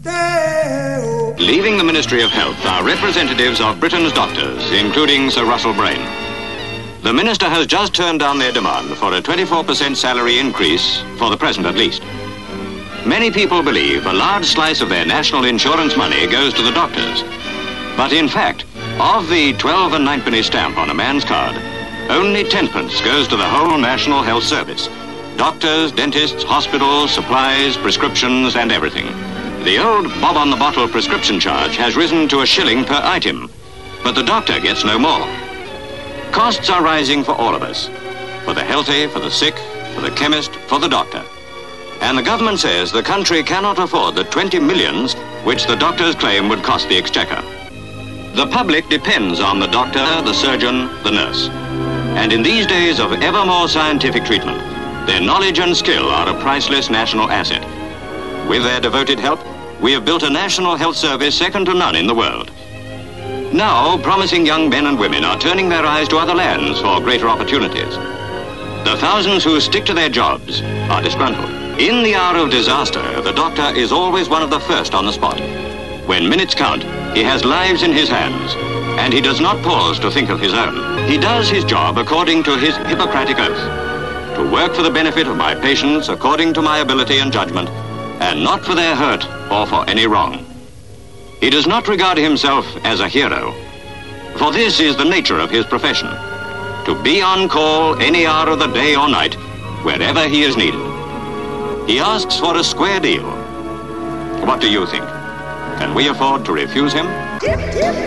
Leaving the Ministry of Health are representatives of Britain's doctors, including Sir Russell Brain. The Minister has just turned down their demand for a 24% salary increase, for the present at least. Many people believe a large slice of their national insurance money goes to the doctors. But in fact, of the 12 and 9 stamp on a man's card, only 10 goes to the whole National Health Service. Doctors, dentists, hospitals, supplies, prescriptions, and everything. The old Bob on the Bottle prescription charge has risen to £1 per item, but the doctor gets no more. Costs are rising for all of us. For the healthy, for the sick, for the chemist, for the doctor. And the government says the country cannot afford the 20 millions which the doctors claim would cost the exchequer. The public depends on the doctor, the surgeon, the nurse. And in these days of ever more scientific treatment, their knowledge and skill are a priceless national asset. With their devoted help, we have built a national health service second to none in the world. Now, promising young men and women are turning their eyes to other lands for greater opportunities. The thousands who stick to their jobs are disgruntled. In the hour of disaster, the doctor is always one of the first on the spot. When minutes count, he has lives in his hands, and he does not pause to think of his own. He does his job according to his Hippocratic oath, to work for the benefit of my patients according to my ability and judgment, and not for their hurt or for any wrong. He does not regard himself as a hero, for this is the nature of his profession, to be on call any hour of the day or night, wherever he is needed. He asks for a square deal. What do you think? Can we afford to refuse him?